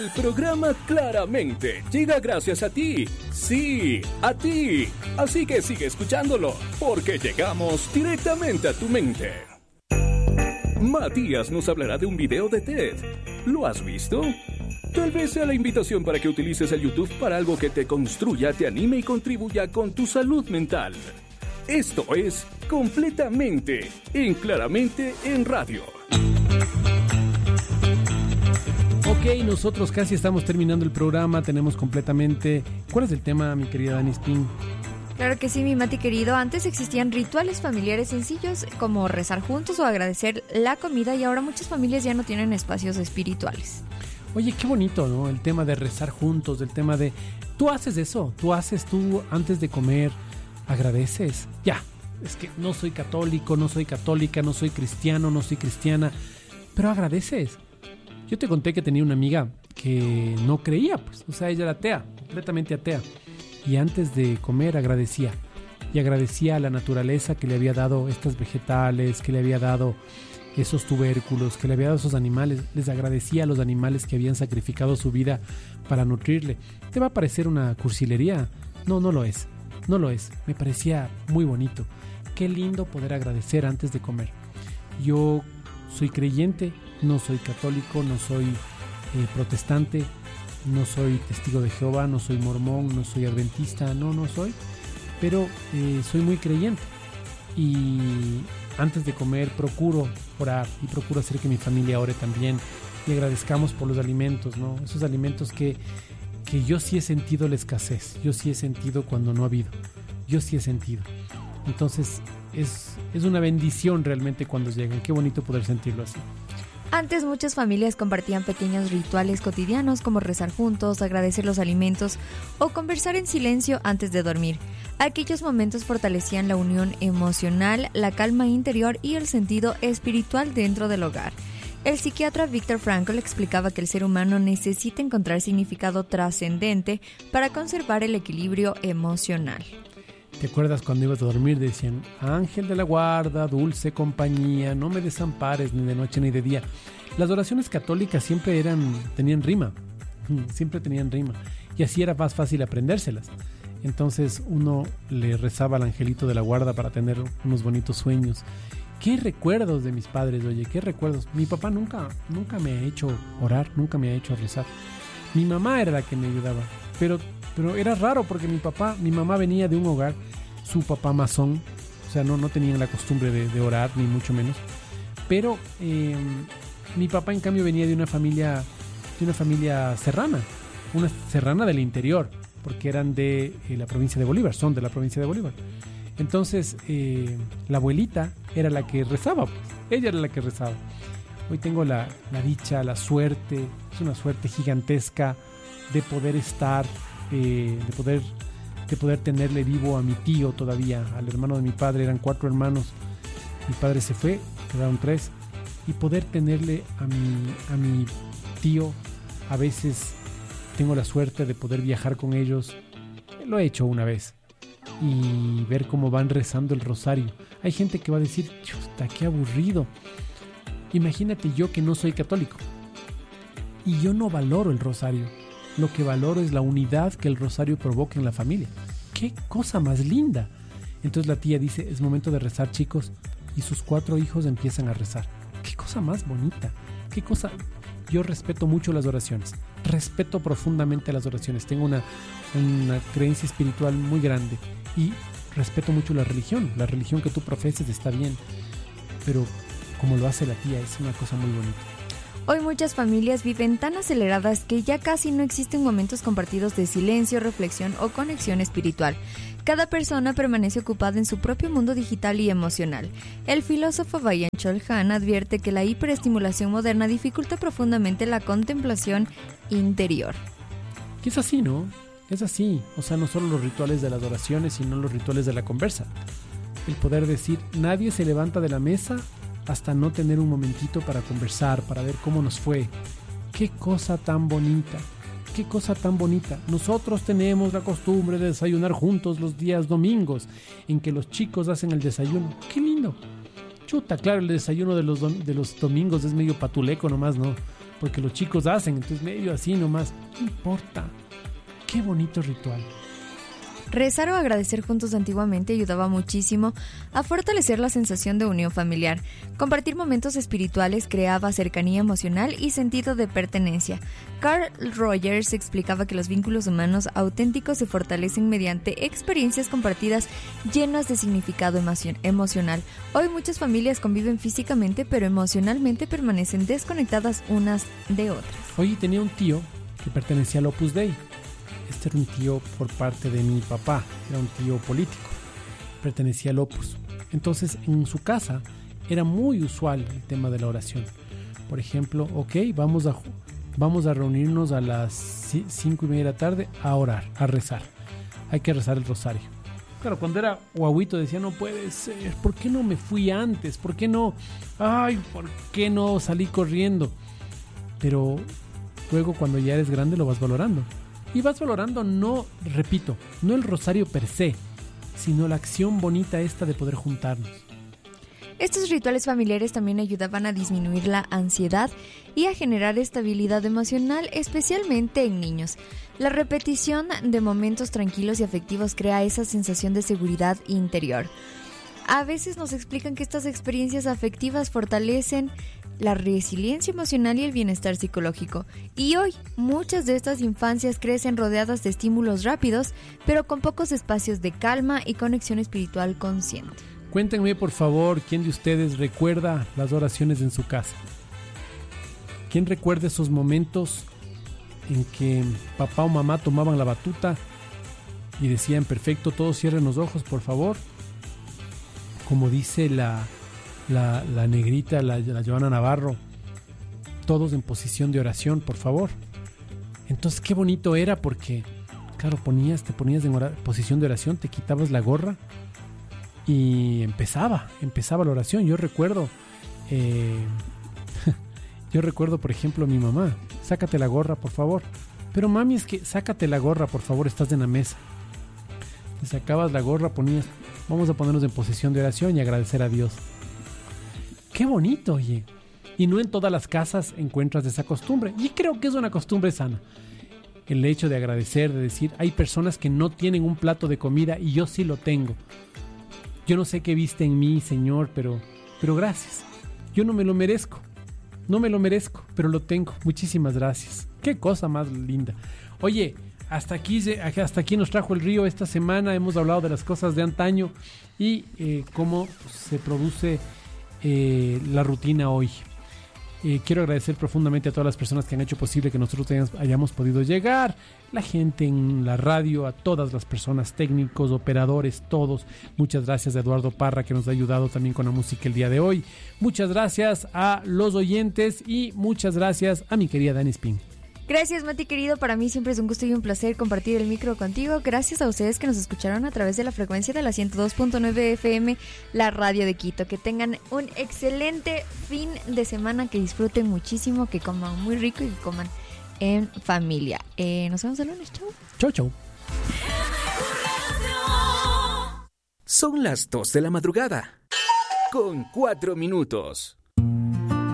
El programa Claramente llega gracias a ti. Sí, a ti. Así que sigue escuchándolo, porque llegamos directamente a tu mente. Matías nos hablará de un video de TED. ¿Lo has visto? Tal vez sea la invitación para que utilices el YouTube para algo que te construya, te anime y contribuya con tu salud mental. Esto es Completamente en Claramente en Radio. Ok, nosotros casi estamos terminando el programa, tenemos completamente... ¿Cuál es el tema, mi querida Dani Spin? Claro que sí, mi Mati querido. Antes existían rituales familiares sencillos como rezar juntos o agradecer la comida, y ahora muchas familias ya no tienen espacios espirituales. Oye, qué bonito, ¿no? El tema de rezar juntos, el tema de... Tú haces eso, tú antes de comer, agradeces. Ya, es que no soy católico, no soy católica, no soy cristiano, no soy cristiana, pero agradeces. Yo te conté que tenía una amiga que no creía, pues, o sea, ella era atea, completamente atea. Y antes de comer agradecía. Y agradecía a la naturaleza que le había dado estas vegetales, que le había dado esos tubérculos, que le había dado esos animales. Les agradecía a los animales que habían sacrificado su vida para nutrirle. ¿Te va a parecer una cursilería? No, no lo es. No lo es. Me parecía muy bonito. Qué lindo poder agradecer antes de comer. Yo soy creyente, no soy católico, no soy protestante, no soy testigo de Jehová, no soy mormón, no soy adventista, no soy, pero soy muy creyente. Y antes de comer procuro orar y procuro hacer que mi familia ore también y agradezcamos por los alimentos, ¿no? Esos alimentos que yo sí he sentido la escasez, yo sí he sentido cuando no ha habido, yo sí he sentido. Entonces es una bendición realmente cuando llegan. Qué bonito poder sentirlo así. Antes muchas familias compartían pequeños rituales cotidianos como rezar juntos, agradecer los alimentos o conversar en silencio antes de dormir. Aquellos momentos fortalecían la unión emocional, la calma interior y el sentido espiritual dentro del hogar. El psiquiatra Viktor Frankl explicaba que el ser humano necesita encontrar significado trascendente para conservar el equilibrio emocional. ¿Te acuerdas cuando ibas a dormir? Decían, ángel de la guarda, dulce compañía, no me desampares ni de noche ni de día. Las oraciones católicas siempre tenían rima, y así era más fácil aprendérselas. Entonces uno le rezaba al angelito de la guarda para tener unos bonitos sueños. Qué recuerdos de mis padres, oye, qué recuerdos. Mi papá nunca me ha hecho orar, nunca me ha hecho rezar. Mi mamá era la que me ayudaba, pero era raro porque mi mamá venía de un hogar, su papá masón, o sea, no tenían la costumbre de orar, ni mucho menos. Pero mi papá, en cambio, venía de una familia serrana, una serrana del interior, porque eran de la provincia de Bolívar, son de la provincia de Bolívar. Entonces, la abuelita era la que rezaba, pues, ella era la que rezaba. Hoy tengo la dicha, la suerte, es una suerte gigantesca de poder estar, de poder tenerle vivo a mi tío todavía, al hermano de mi padre. Eran 4 hermanos, mi padre se fue, quedaron 3, y poder tenerle a mi tío. A veces tengo la suerte de poder viajar con ellos, lo he hecho una vez, y ver cómo van rezando el rosario. Hay gente que va a decir, chuta, qué aburrido. Imagínate yo que no soy católico y yo no valoro el rosario. Lo que valoro es la unidad que el rosario provoca en la familia. ¡Qué cosa más linda! Entonces la tía dice, es momento de rezar, chicos, y sus 4 hijos empiezan a rezar. ¡Qué cosa más bonita! ¡Qué cosa! Yo respeto mucho las oraciones, respeto profundamente las oraciones. Tengo una creencia espiritual muy grande y respeto mucho la religión que tú profeses está bien, pero como lo hace la tía es una cosa muy bonita. Hoy muchas familias viven tan aceleradas que ya casi no existen momentos compartidos de silencio, reflexión o conexión espiritual. Cada persona permanece ocupada en su propio mundo digital y emocional. El filósofo Byung-Chul Han advierte que la hiperestimulación moderna dificulta profundamente la contemplación interior. Que es así, ¿no? Es así. O sea, no solo los rituales de las oraciones, sino los rituales de la conversa. El poder decir, nadie se levanta de la mesa hasta no tener un momentito para conversar, para ver cómo nos fue. ¡Qué cosa tan bonita! ¡Qué cosa tan bonita! Nosotros tenemos la costumbre de desayunar juntos los días domingos, en que los chicos hacen el desayuno. ¡Qué lindo! Chuta, claro, el desayuno de los domingos es medio patuleco nomás, ¿no? porque los chicos hacen, entonces medio así nomás, no importa. Qué bonito ritual. Rezar o agradecer juntos antiguamente ayudaba muchísimo a fortalecer la sensación de unión familiar. Compartir momentos espirituales creaba cercanía emocional y sentido de pertenencia. Carl Rogers explicaba que los vínculos humanos auténticos se fortalecen mediante experiencias compartidas llenas de significado emocional. Hoy muchas familias conviven físicamente, pero emocionalmente permanecen desconectadas unas de otras. Oye, tenía un tío que pertenecía al Opus Dei. Este era un tío por parte de mi papá, era un tío político, pertenecía al Opus. Entonces, en su casa era muy usual el tema de la oración. Por ejemplo, vamos a reunirnos a las 5:30 de la tarde a orar, a rezar. Hay que rezar el rosario. Claro, cuando era guaguito decía, no puede ser, ¿por qué no me fui antes? ¿Por qué no? ¿Por qué no salí corriendo? Pero luego cuando ya eres grande lo vas valorando. Y vas valorando, no el rosario per se, sino la acción bonita esta de poder juntarnos. Estos rituales familiares también ayudaban a disminuir la ansiedad y a generar estabilidad emocional, especialmente en niños. La repetición de momentos tranquilos y afectivos crea esa sensación de seguridad interior. A veces nos explican que estas experiencias afectivas fortalecen la resiliencia emocional y el bienestar psicológico. Y hoy, muchas de estas infancias crecen rodeadas de estímulos rápidos, pero con pocos espacios de calma y conexión espiritual consciente. Cuéntenme, por favor, ¿quién de ustedes recuerda las oraciones en su casa? ¿Quién recuerda esos momentos en que papá o mamá tomaban la batuta y decían, perfecto, todos cierren los ojos, por favor? Como dice la negrita, la Joana Navarro, todos en posición de oración, por favor. Entonces qué bonito era porque, claro, te ponías en posición de oración, te quitabas la gorra y empezaba la oración. Yo recuerdo, por ejemplo, a mi mamá, sácate la gorra, por favor. Pero mami, es que sácate la gorra, por favor, estás en la mesa. Te sacabas la gorra, vamos a ponernos en posición de oración y agradecer a Dios. ¡Qué bonito, oye! Y no en todas las casas encuentras esa costumbre. Y creo que es una costumbre sana. El hecho de agradecer, de decir, hay personas que no tienen un plato de comida y yo sí lo tengo. Yo no sé qué viste en mí, Señor, pero gracias. Yo no me lo merezco, pero lo tengo. Muchísimas gracias. ¡Qué cosa más linda! Oye, hasta aquí nos trajo el río esta semana. Hemos hablado de las cosas de antaño y cómo se produce la rutina hoy. Quiero agradecer profundamente a todas las personas que han hecho posible que nosotros hayamos podido llegar, la gente en la radio, a todas las personas, técnicos, operadores, todos. Muchas gracias a Eduardo Parra, que nos ha ayudado también con la música el día de hoy. Muchas gracias a los oyentes y muchas gracias a mi querida Dani Spin. Gracias, Mati querido, para mí siempre es un gusto y un placer compartir el micro contigo. Gracias a ustedes que nos escucharon a través de la frecuencia de la 102.9 FM, la radio de Quito. Que tengan un excelente fin de semana, que disfruten muchísimo, que coman muy rico y que coman en familia. Nos vemos el lunes, chau. Chau. Son las 2 de la madrugada, con 4 minutos.